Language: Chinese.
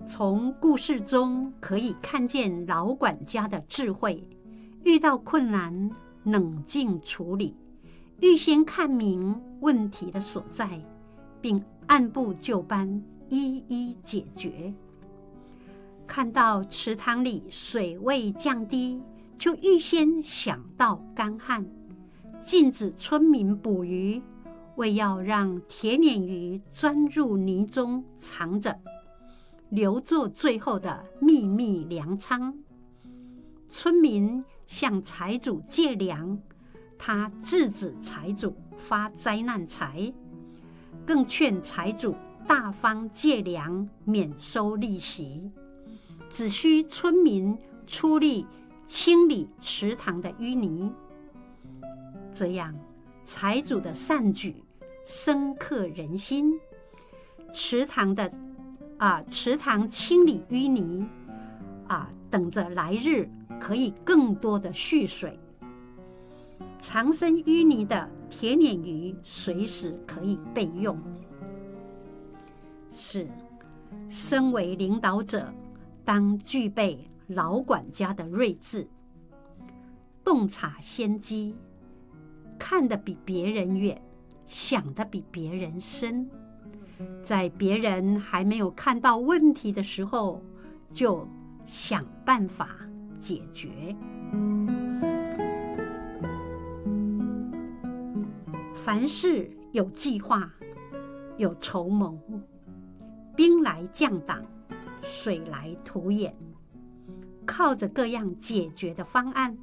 从故事中可以看见老管家的智慧，遇到困难冷静处理，预先看明问题的所在，并按部就班一一解决。看到池塘里水位降低，就预先想到干旱，禁止村民捕鱼，为要让铁鲶鱼钻入泥中藏着，留作最后的秘密粮仓。村民向财主借粮，他制止财主发灾难财，更劝财主大方借粮，免收利息，只需村民出力清理池塘的淤泥。这样财主的善举深刻人心，池塘清理淤泥等着来日可以更多的蓄水。藏身淤泥的铁鲶鱼随时可以备用。是，身为领导者，当具备老管家的睿智，洞察先机，看得比别人远，想得比别人深，在别人还没有看到问题的时候，就想办法解决。凡事有计划，有筹谋，兵来将挡，水来土掩，靠着各样解决的方案，